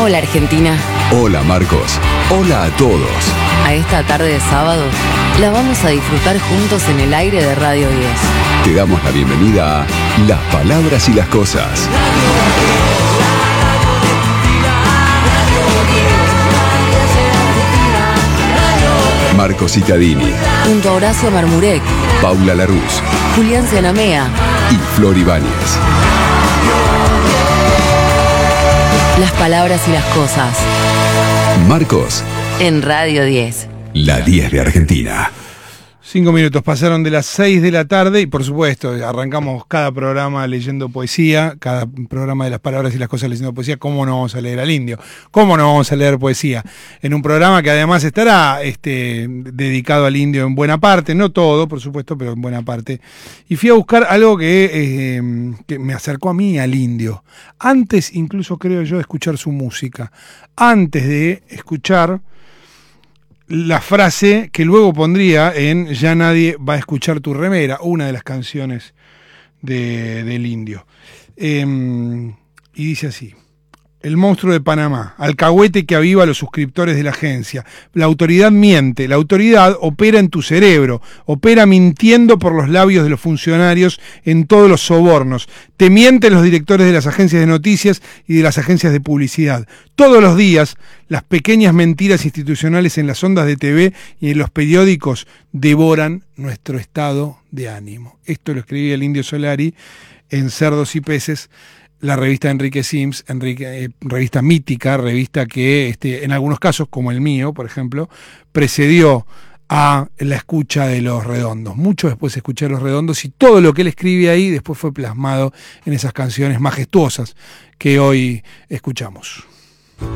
Hola Argentina. Hola Marcos. Hola a todos. A esta tarde de sábado la vamos a disfrutar juntos en el aire de Radio 10. Te damos la bienvenida a Las Palabras y las Cosas. Marcos Cittadini, Junto a Horacio Marmurek, Paula Laruz, Julián Cenamea y Flor Ibáñez. Las palabras y las cosas. Marcos, En Radio 10. la 10 de Argentina. 5 minutos pasaron de las 6 de la tarde y por supuesto arrancamos cada programa leyendo poesía, cada programa de las palabras y las cosas leyendo poesía. ¿Cómo no vamos a leer al indio? ¿Cómo no vamos a leer poesía? En un programa que además estará dedicado al indio en buena parte, no todo por supuesto, pero en buena parte. Y fui a buscar algo que me acercó a mí al indio. Antes incluso creo yo de escuchar su música, antes de escuchar la frase que luego pondría en Ya nadie va a escuchar tu remera, una de las canciones del indio. Y dice así: el monstruo de Panamá, alcahuete que aviva a los suscriptores de la agencia. La autoridad miente, la autoridad opera en tu cerebro, opera mintiendo por los labios de los funcionarios en todos los sobornos. Te mienten los directores de las agencias de noticias y de las agencias de publicidad. Todos los días, las pequeñas mentiras institucionales en las ondas de TV y en los periódicos devoran nuestro estado de ánimo. Esto lo escribía el Indio Solari en Cerdos y Peces, la revista de Enrique Sims, revista mítica, revista que en algunos casos, como el mío, por ejemplo, precedió a la escucha de Los Redondos. Mucho después escuché a Los Redondos y todo lo que él escribe ahí después fue plasmado en esas canciones majestuosas que hoy escuchamos.